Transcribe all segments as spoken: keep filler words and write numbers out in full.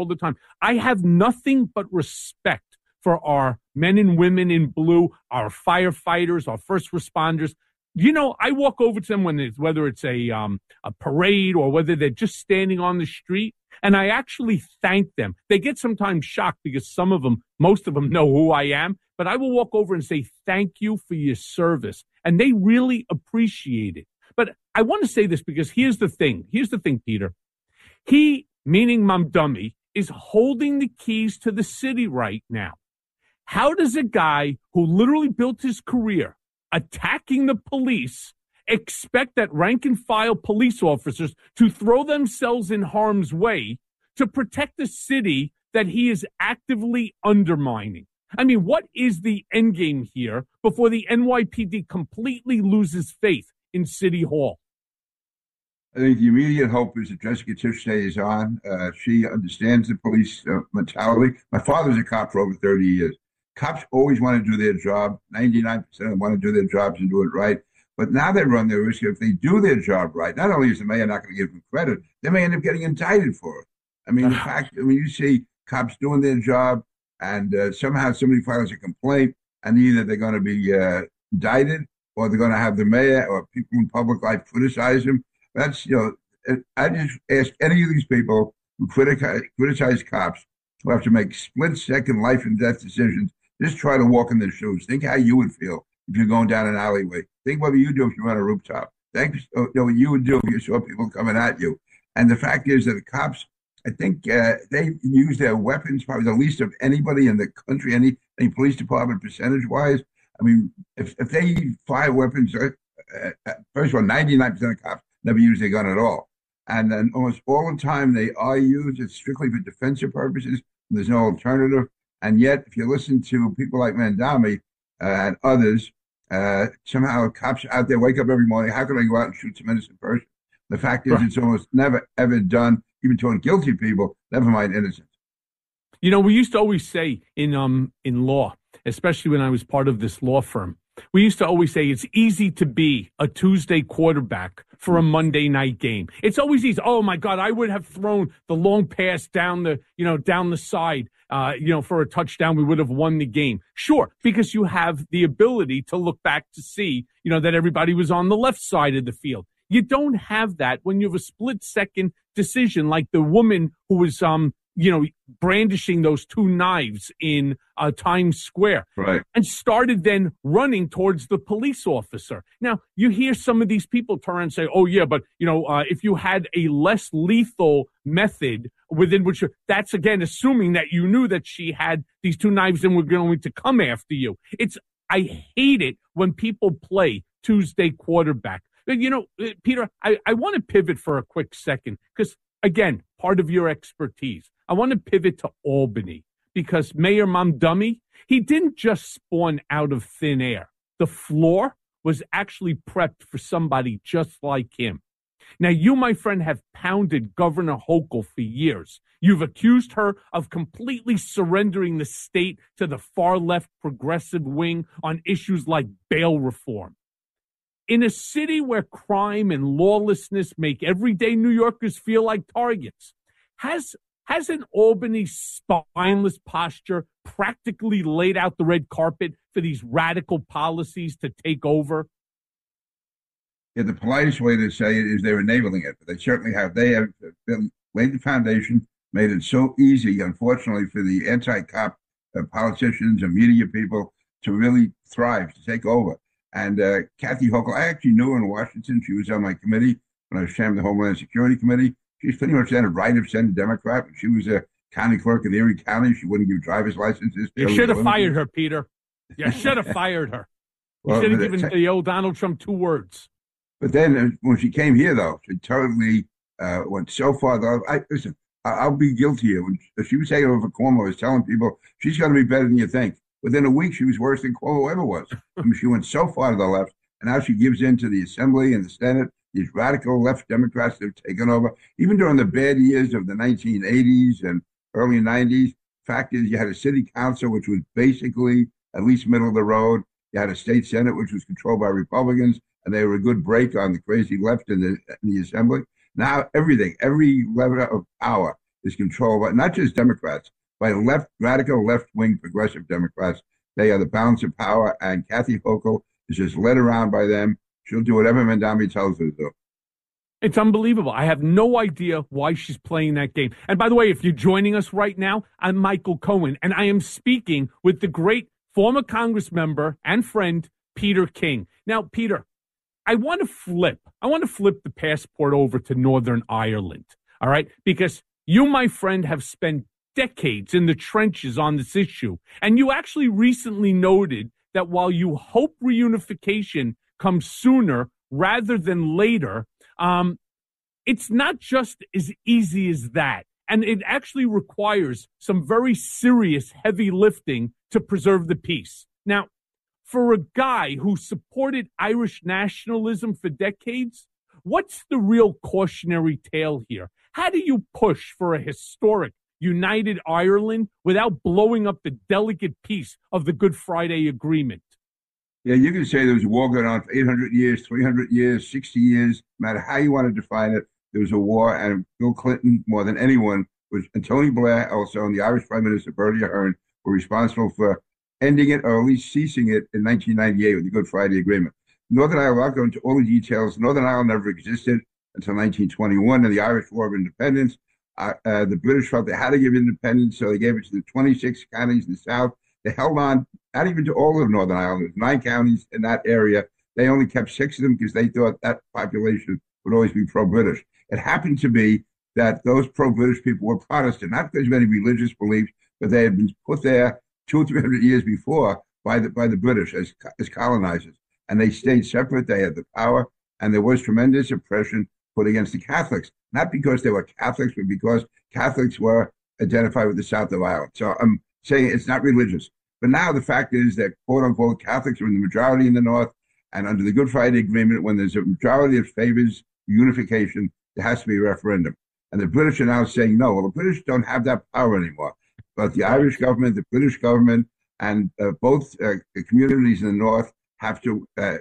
all the time. I have nothing but respect for our men and women in blue, our firefighters, our first responders. You know, I walk over to them when it's, whether it's a um, a parade or whether they're just standing on the street, and I actually thank them. They get sometimes shocked because some of them, most of them know who I am, but I will walk over and say, thank you for your service. And they really appreciate it. But I want to say this because here's the thing. Here's the thing, Peter. He, meaning Mamdani, is holding the keys to the city right now. How does a guy who literally built his career attacking the police expect that rank and file police officers to throw themselves in harm's way to protect the city that he is actively undermining? I mean, what is the end game here before the N Y P D completely loses faith in City Hall? I think the immediate hope is that Jessica Tisch stays on. Uh, she understands the police uh, mentality. My father's a cop for over thirty years. Cops always want to do their job. ninety-nine percent of them want to do their jobs and do it right. But now they run the risk if they do their job right, not only is the mayor not going to give them credit, they may end up getting indicted for it. I mean, the fact, I mean, you see cops doing their job and uh, somehow somebody files a complaint and either they're going to be uh, indicted or they're going to have the mayor or people in public life criticize them. That's, you know, I just ask any of these people who criticize, criticize cops who have to make split-second life and death decisions, just try to walk in their shoes. Think how you would feel if you're going down an alleyway. Think what you do if you're on a rooftop. Think you know, what you would do if you saw people coming at you. And the fact is that the cops, I think uh, they use their weapons probably the least of anybody in the country, any any police department percentage-wise. I mean, if, if they fire weapons, uh, uh, first of all, ninety-nine percent of cops never use their gun at all. And then almost all the time they are used, it's strictly for defensive purposes. There's no alternative. And yet, if you listen to people like Mamdani uh, and others, uh, somehow cops out there wake up every morning, how can I go out and shoot some innocent person? The fact is, right. It's almost never, ever done, even to guilty people, never mind innocent. You know, we used to always say in um in law, especially when I was part of this law firm, we used to always say it's easy to be a Tuesday quarterback for a Monday night game. It's always easy. Oh my God, I would have thrown the long pass down the, you know, down the side, uh, you know, for a touchdown. We would have won the game. Sure, because you have the ability to look back to see, you know, that everybody was on the left side of the field. You don't have that when you have a split second decision like the woman who was, um, you know, brandishing those two knives in uh, Times Square, right, and started then running towards the police officer. Now, you hear some of these people turn and say, oh, yeah, but, you know, uh, if you had a less lethal method within which you're, that's, again, assuming that you knew that she had these two knives and were going to come after you. It's, I hate it when people play Tuesday quarterback. You know, Peter, I, I want to pivot for a quick second because, again, part of your expertise. I want to pivot to Albany because Mayor Mamdani, he didn't just spawn out of thin air. The floor was actually prepped for somebody just like him. Now, you, my friend, have pounded Governor Hochul for years. You've accused her of completely surrendering the state to the far-left progressive wing on issues like bail reform. In a city where crime and lawlessness make everyday New Yorkers feel like targets, has hasn't Albany's spineless posture practically laid out the red carpet for these radical policies to take over? Yeah, the politest way to say it is they're enabling it, but they certainly have. They have been, laid the foundation, made it so easy, unfortunately, for the anti-cop uh, politicians and media people to really thrive, to take over. And uh, Kathy Hochul, I actually knew her in Washington. She was on my committee when I was chairman of the Homeland Security Committee. She's pretty much then a right-of-center Democrat. She was a county clerk in Erie County. She wouldn't give driver's licenses. You should have fired her, Peter. You should have fired her. You well, should have given the old Donald Trump two words. But then uh, when she came here, though, she totally uh, went so far. Though, I, listen, I, I'll be guilty here. When she was taking over Cuomo, I was telling people, she's going to be better than you think. Within a week, she was worse than Cuomo ever was. I mean, she went so far to the left, and now she gives in to the Assembly and the Senate, these radical left Democrats that have taken over. Even during the bad years of the nineteen eighties and early nineties, fact is you had a city council, which was basically at least middle of the road. You had a state Senate, which was controlled by Republicans, and they were a good break on the crazy left in the, in the Assembly. Now, everything, every level of power is controlled by not just Democrats, by left, radical left-wing progressive Democrats. They are the balance of power, and Kathy Hochul is just led around by them. She'll do whatever Mamdani tells her to do. It's unbelievable. I have no idea why she's playing that game. And by the way, if you're joining us right now, I'm Michael Cohen, and I am speaking with the great former Congress member and friend, Peter King. Now, Peter, I want to flip. I want to flip the passport over to Northern Ireland, all right? Because you, my friend, have spent decades in the trenches on this issue. And you actually recently noted that while you hope reunification comes sooner rather than later, um, it's not just as easy as that. And it actually requires some very serious heavy lifting to preserve the peace. Now, for a guy who supported Irish nationalism for decades, what's the real cautionary tale here? How do you push for a historic united Ireland without blowing up the delicate peace of the Good Friday Agreement? Yeah, you can say there was a war going on for eight hundred years, three hundred years, sixty years, no matter how you want to define it. There was a war, and Bill Clinton, more than anyone, was, and Tony Blair also, and the Irish Prime Minister Bertie Ahern were responsible for ending it, or at least ceasing it, in nineteen ninety-eight with the Good Friday Agreement. Northern Ireland, I'll go into all the details. Northern Ireland never existed until nineteen twenty-one and the Irish War of Independence. Uh, uh, the British felt they had to give independence, so they gave it to the twenty-six counties in the south. They held on, not even to all of Northern Ireland. There's nine counties in that area. They only kept six of them because they thought that population would always be pro-British. It happened to be that those pro-British people were Protestant, not because of any religious beliefs, but they had been put there two or three hundred years before by the by the British as as colonizers, and they stayed separate. They had the power, and there was tremendous oppression put against the Catholics, not because they were Catholics, but because Catholics were identified with the south of Ireland. So I'm saying it's not religious. But now the fact is that, quote unquote, Catholics are in the majority in the north, and under the Good Friday Agreement, when there's a majority that favors unification, there has to be a referendum. And the British are now saying no. Well, the British don't have that power anymore. But the Irish government, the British government, and uh, both uh, communities in the north have to uh,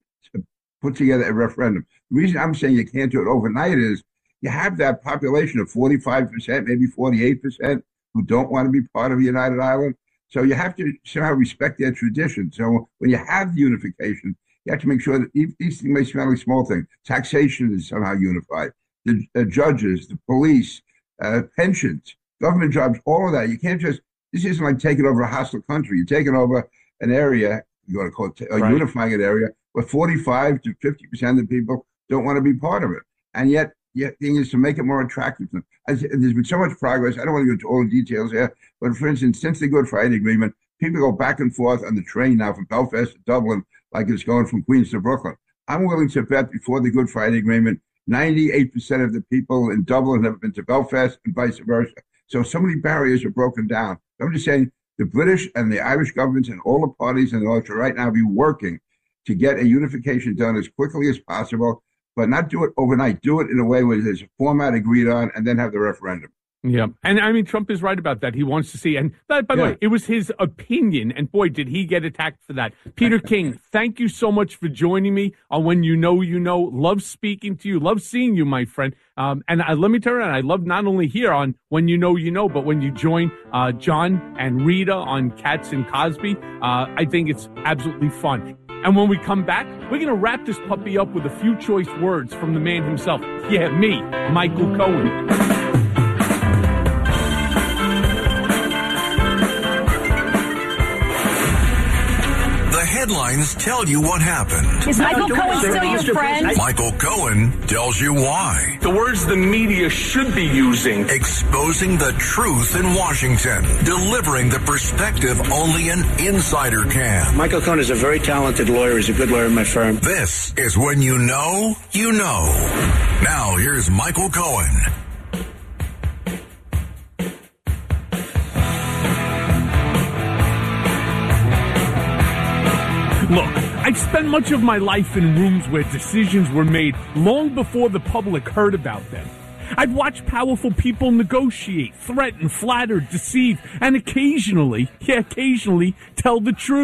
put together a referendum. The reason I'm saying you can't do it overnight is you have that population of forty-five percent, maybe forty-eight percent, who don't want to be part of United Ireland. So you have to somehow respect their tradition. So when you have the unification, you have to make sure that these things may sound like small things. Taxation is somehow unified. The uh, judges, the police, uh, pensions, government jobs, all of that. You can't just, this isn't like taking over a hostile country. You're taking over an area, you want to call it, uh, right. unifying an area where forty-five to fifty percent of the people don't want to be part of it. And yet, the thing is to make it more attractive to them. As, there's been so much progress. I don't want to go into all the details here, but for instance, since the Good Friday Agreement, people go back and forth on the train now from Belfast to Dublin like it's going from Queens to Brooklyn. I'm willing to bet before the Good Friday Agreement, ninety-eight percent of the people in Dublin have been to Belfast and vice versa. So so many barriers are broken down. I'm just saying the British and the Irish governments and all the parties in the north should right now be working to get a unification done as quickly as possible, but not do it overnight. Do it in a way where there's a format agreed on and then have the referendum. Yeah. And I mean, Trump is right about that. He wants to see. And by, by the yeah. way, it was his opinion. And boy, did he get attacked for that. Peter King, thank you so much for joining me on When You Know, You Know. Love speaking to you. Love seeing you, my friend. Um, and I, let me tell you, I love not only here on When You Know, You Know, but when you join uh, John and Rita on Cats and Cosby. Uh, I think it's absolutely fun. And when we come back, we're going to wrap this puppy up with a few choice words from the man himself. Yeah, me, Michael Cohen. Headlines tell you what happened. Is Michael Cohen still your friend? Michael Cohen tells you why. The words the media should be using. Exposing the truth in Washington. Delivering the perspective only an insider can. Michael Cohen is a very talented lawyer. He's a good lawyer in my firm. This is When You Know, You Know. Now, here's Michael Cohen. Look, I've spent much of my life in rooms where decisions were made long before the public heard about them. I've watched powerful people negotiate, threaten, flatter, deceive, and occasionally, yeah, occasionally, tell the truth.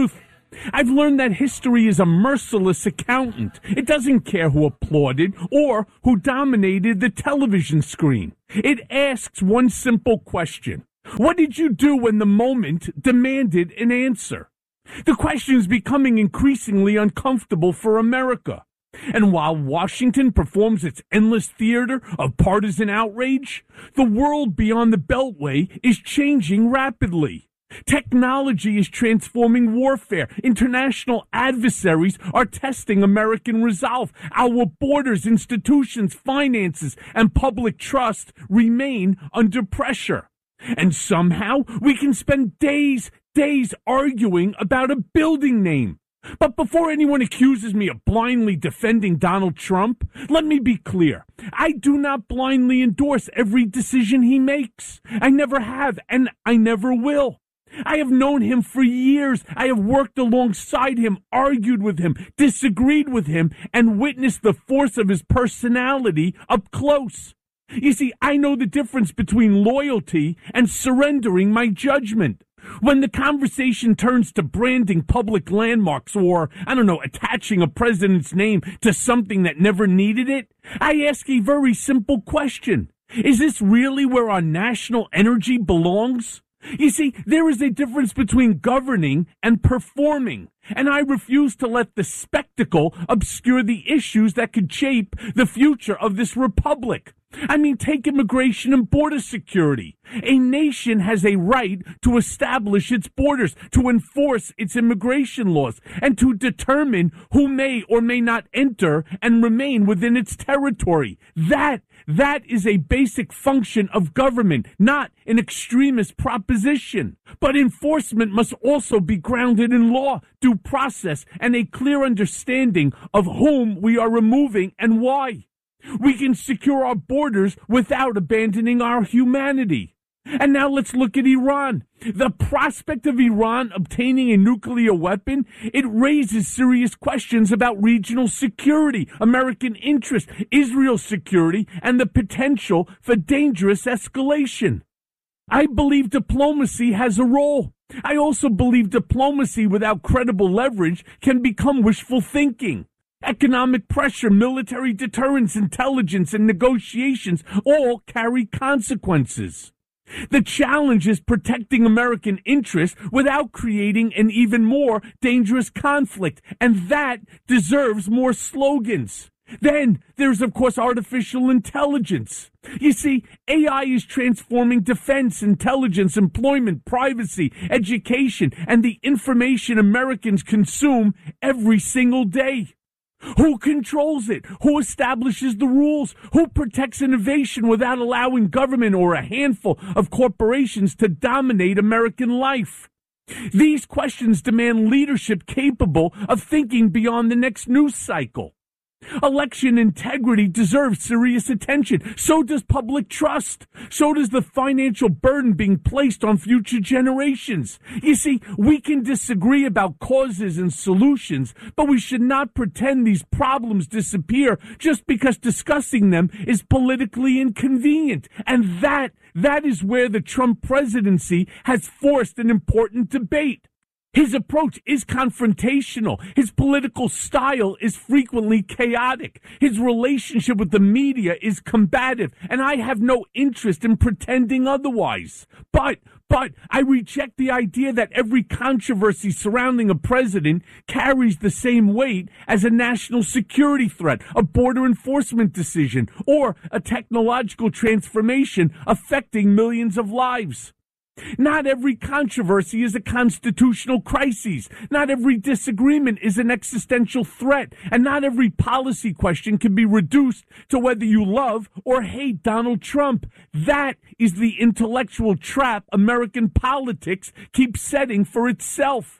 I've learned that history is a merciless accountant. It doesn't care who applauded or who dominated the television screen. It asks one simple question. What did you do when the moment demanded an answer? The question is becoming increasingly uncomfortable for America. And while Washington performs its endless theater of partisan outrage, the world beyond the Beltway is changing rapidly. Technology is transforming warfare. International adversaries are testing American resolve. Our borders, institutions, finances, and public trust remain under pressure. And somehow we can spend days, days arguing about a building name. But before anyone accuses me of blindly defending Donald Trump, let me be clear. I do not blindly endorse every decision he makes. I never have, and I never will. I have known him for years. I have worked alongside him, argued with him, disagreed with him, and witnessed the force of his personality up close. You see, I know the difference between loyalty and surrendering my judgment. When the conversation turns to branding public landmarks or, I don't know, attaching a president's name to something that never needed it, I ask a very simple question. Is this really where our national energy belongs? You see, there is a difference between governing and performing, and I refuse to let the spectacle obscure the issues that could shape the future of this republic. I mean, take immigration and border security. A nation has a right to establish its borders, to enforce its immigration laws, and to determine who may or may not enter and remain within its territory. That, that is a basic function of government, not an extremist proposition. But enforcement must also be grounded in law, due process, and a clear understanding of whom we are removing and why. We can secure our borders without abandoning our humanity. And now let's look at Iran. The prospect of Iran obtaining a nuclear weapon, it raises serious questions about regional security, American interest, Israel's security, and the potential for dangerous escalation. I believe diplomacy has a role. I also believe diplomacy without credible leverage can become wishful thinking. Economic pressure, military deterrence, intelligence, and negotiations all carry consequences. The challenge is protecting American interests without creating an even more dangerous conflict, and that deserves more slogans. Then there's, of course, artificial intelligence. You see, A I is transforming defense, intelligence, employment, privacy, education, and the information Americans consume every single day. Who controls it? Who establishes the rules? Who protects innovation without allowing government or a handful of corporations to dominate American life? These questions demand leadership capable of thinking beyond the next news cycle. Election integrity deserves serious attention. So does public trust. So does the financial burden being placed on future generations. You see, we can disagree about causes and solutions, but we should not pretend these problems disappear just because discussing them is politically inconvenient. And that, that is where the Trump presidency has forced an important debate. His approach is confrontational. His political style is frequently chaotic. His relationship with the media is combative, and I have no interest in pretending otherwise. But, but I reject the idea that every controversy surrounding a president carries the same weight as a national security threat, a border enforcement decision, or a technological transformation affecting millions of lives. Not every controversy is a constitutional crisis. Not every disagreement is an existential threat. And not every policy question can be reduced to whether you love or hate Donald Trump. That is the intellectual trap American politics keeps setting for itself.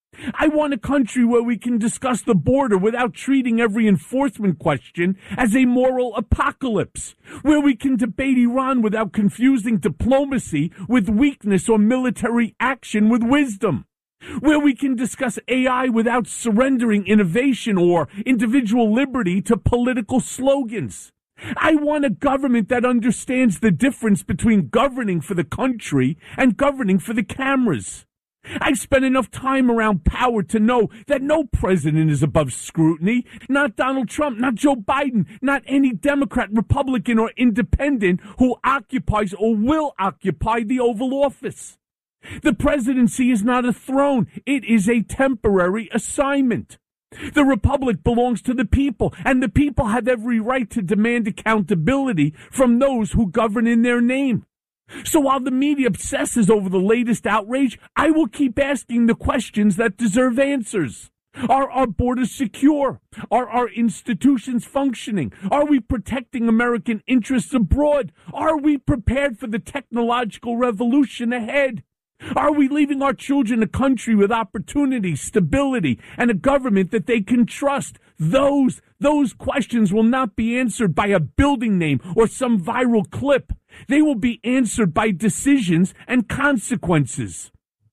I want a country where we can discuss the border without treating every enforcement question as a moral apocalypse, where we can debate Iran without confusing diplomacy with weakness or military action with wisdom, where we can discuss A I without surrendering innovation or individual liberty to political slogans. I want a government that understands the difference between governing for the country and governing for the cameras. I've spent enough time around power to know that no president is above scrutiny. Not Donald Trump, not Joe Biden, not any Democrat, Republican, or independent who occupies or will occupy the Oval Office. The presidency is not a throne. It is a temporary assignment. The republic belongs to the people, and the people have every right to demand accountability from those who govern in their name. So while the media obsesses over the latest outrage, I will keep asking the questions that deserve answers. Are our borders secure? Are our institutions functioning? Are we protecting American interests abroad? Are we prepared for the technological revolution ahead? Are we leaving our children a country with opportunity, stability, and a government that they can trust? Those, those questions will not be answered by a building name or some viral clip. They will be answered by decisions and consequences.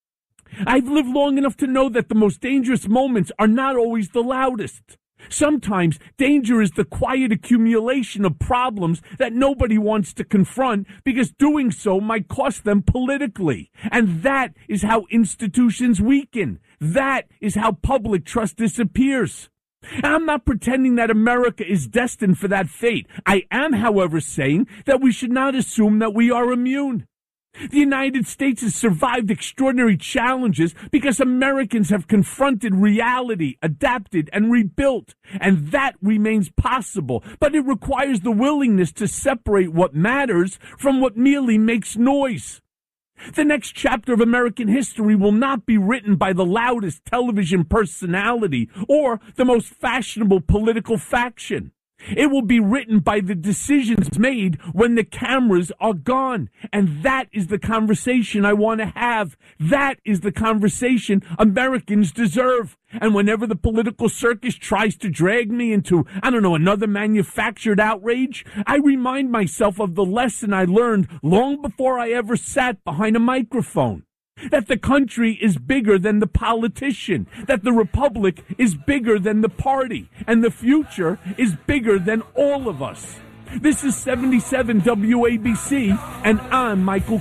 I've lived long enough to know that the most dangerous moments are not always the loudest. Sometimes danger is the quiet accumulation of problems that nobody wants to confront because doing so might cost them politically. And that is how institutions weaken. That is how public trust disappears. And I'm not pretending that America is destined for that fate. I am, however, saying that we should not assume that we are immune. The United States has survived extraordinary challenges because Americans have confronted reality, adapted, and rebuilt. And that remains possible. But it requires the willingness to separate what matters from what merely makes noise. The next chapter of American history will not be written by the loudest television personality or the most fashionable political faction. It will be written by the decisions made when the cameras are gone. And that is the conversation I want to have. That is the conversation Americans deserve. And whenever the political circus tries to drag me into, I don't know, another manufactured outrage, I remind myself of the lesson I learned long before I ever sat behind a microphone. That the country is bigger than the politician, that the republic is bigger than the party, and the future is bigger than all of us. This is seventy-seven W A B C, and I'm Michael